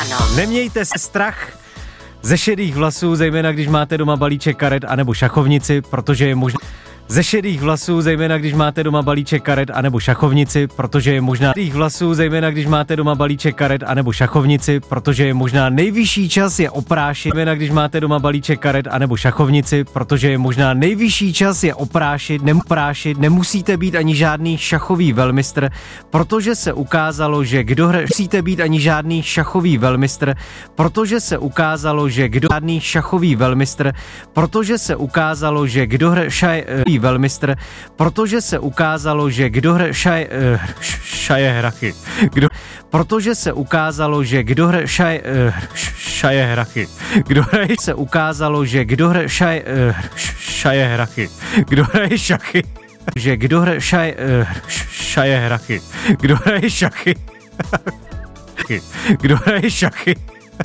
ráno. Nemějte strach ze šedých vlasů, zejména když máte doma balíček karet anebo šachovnici, protože je možná ze šedých vlasů, zejména když máte doma balíček karet anebo šachovnici, protože je možná šedých vlasů, zejména když máte doma balíček karet anebo šachovnici, protože je možná nejvyšší čas je oprášit, zejména když máte doma balíček karet anebo šachovnici, protože je možná nejvyšší čas je oprášit, nemusíte být ani žádný šachový velmistr, protože se ukázalo, že kdo nemusíte být ani žádný šachový velmistr, protože se ukázalo, že kdo žádný šachový velmistr, protože se ukázalo, že kdo velmistr, protože se ukázalo, že kdo šaje hrachy. Protože se ukázalo, že kdo šaje hrachy. Kdo hraje se ukázalo, že kdo šaje hrachy. Kdo hraje šachy. Že kdo šaje hrachy. Kdo hraje šachy. Kdo hraje šachy.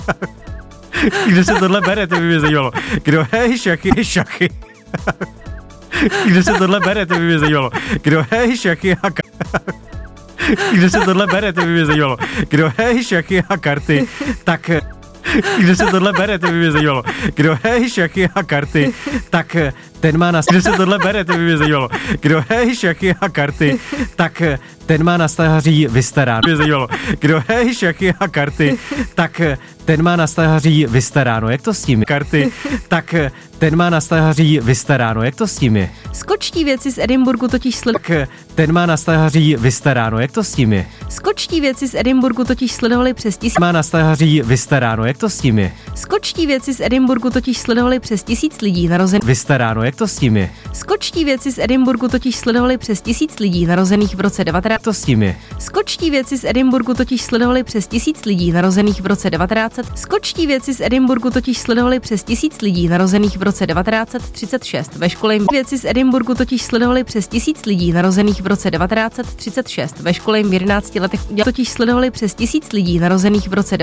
Kde se tohle bere, to by mě zajímalo. Kdo hraje šachy. Kde se tohle bere, to by mě zajímalo. Kdo hraje šachy a kde se tohle bere, to by mě zajímalo. Kdo hraje šachy a karty, tak kde se tohle bere, to by mě zajímalo. Kdo hraje šachy a karty, tak ten má na kde se tohle bere, to by mě zajímalo. Kdo hraje šachy a karty, tak ten má na stáří vystaráno. Mě zajímalo. Kdo hraje šachy a karty, tak ten má na stáří vystaráno. Jak to s tím? Karty, tak ten má na stáří vystaráno. Jak to s tím je? Skočtí věci z Edinburghu totiž sledovali. Ten má na stáří vystaráno. Jak to s tím je? Skočtí věci z Edinburghu totiž sledovali přes 1000. Má na stáří vystaráno. Jak to s tím je? Skočtí věci z Edinburghu totiž sledovali přes 1000 lidí narozených. Vystaráno. Jak to s tím je? Skočtí věci z Edinburghu totiž sledovali přes 1000 lidí narozených v roce 19. To s tím je? Skočtí věci z Edinburghu totiž sledovali přes 1000 lidí narozených v roce 1900. Skočtí věci z Edinburghu totiž sledovali přes 1000 lidí narozených v roce 1936. Ve škole věci z Edinburghu totiž sledovali přes 1000 lidí narozených v roce 1936. Ve škole v 11 letech totiž sledovali přes 1000 lidí narozených v roce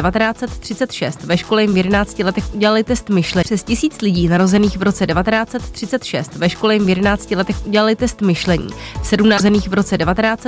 1936. Ve škole v 11 letech udělali test myšlení. Přes 1000 lidí narozených v roce 1936. Ve škole v 11 letech udělali test myšlení. V 17 v roce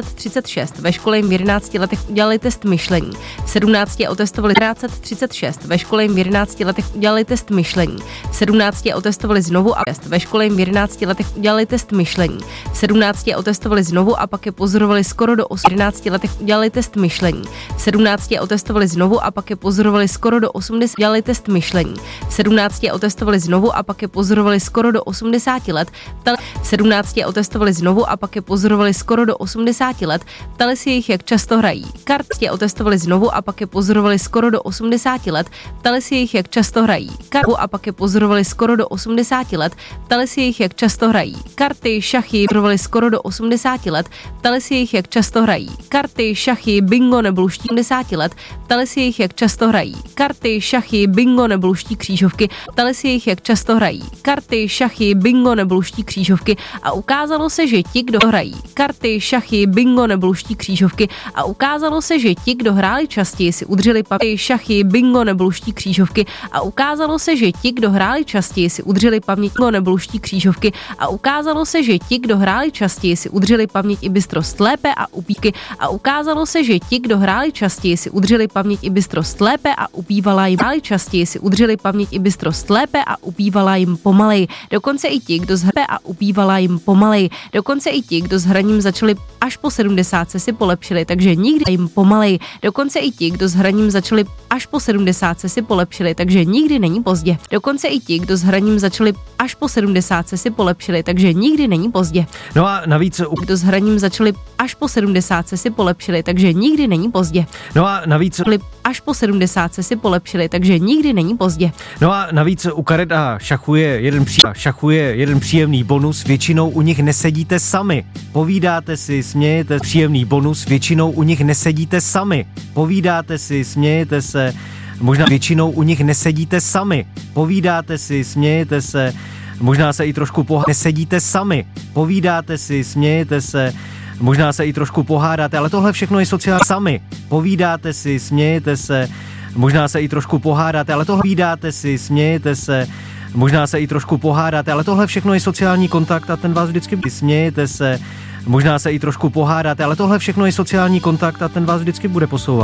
1936. Ve škole v 11 letech udělali test myšlení. V 17 otestovali 1936. Ve škole v 11 letech udělali test myšlení. V 17 otestovali znovu a ve škole v 11 letech udělali test myšlení. V 17 otestovali znovu a pak je pozorovali skoro do 11 letech udělali test myšlení. V 17 otestovali znovu a pak je pozorovali skoro do 80 udělali test myšlení. V 17 otestovali znovu a pak je pozorovali skoro do 80 let. V 17 otestovali znovu a pak je pozorovali skoro do 80 let. Ptali si jich, jak často hrají. Karty otestovali znovu a pak je pozorovali skoro do 80 let. Ptali si jich, jak často hrají. Kartu a pak je pozorovali skoro do 80 let. Ptali si jich, jak často hrají. Karty, šachy pozorovali skoro do 80 let. Ptali si jich, jak často hrají. Karty, šachy, bingo nebo luští 80 let. Ptali si jich, jak často hrají. Karty, šachy, bingo nebo luští křížovky. Ptali si jich, jak často hrají. Karty, šachy, bingo nebo luští křížovky a ukázalo se, že ti, kdo hrají karty, šachy, bingo nebo luští křížovky a ukázalo se, že ti, kdo hráli častěji, si udrželi paměť šachy, bingo nebo luští křížovky a ukázalo se, že ti, kdo hráli častěji, si udrželi paměť nebo luští křížovky a ukázalo se, že ti, kdo hráli častěji, si udrželi paměť i bystrost lépe a upíky a ukázalo se, že ti, kdo hráli častěji, si udrželi paměť i bystrost lépe a ubývala jim hráli častěji, si udrželi paměť i bystrost lépe a ubývala jim pomaleji. Dokonce i ti, kdo zhrabe a ubývala jim pomaleji. Dokonce i ti, kdo s hraním začali až po 70 si polepšili, takže nikdy jim pomaleji. Dokonce i ti, kdo s hraním začali až po 70 si polepšili, takže nikdy není pozdě. Dokonce i ti, kdo s hraním začali až po 70 si polepšili, takže nikdy není pozdě. No a navíc kdo s hraním začali až po 70 si polepšili, takže nikdy není pozdě. No a navíc až po 70 si polepšili, takže nikdy není pozdě. No a navíc u karet a šachu je jeden příjemný bonus, většinou u nich nesedíte sami. Povídáte si, smějete, příjemný bonus, většinou u nich nesedíte sami. Povídáte si, smějete se, možná většinou u nich nesedíte sami. Povídáte si, smějete se, možná se i trošku nesedíte sami. Povídáte si, smějete se, možná se i trošku pohádáte, ale tohle všechno je sociální sami. Povídáte si, smějete se, možná se i trošku pohádáte, ale tohle povídáte si, smějete se, možná se i trošku pohádáte, ale tohle všechno je sociální kontakt a ten vás vždycky smějete se, možná se i trošku pohádáte, ale tohle všechno je sociální kontakt a ten vás vždycky bude posouvat.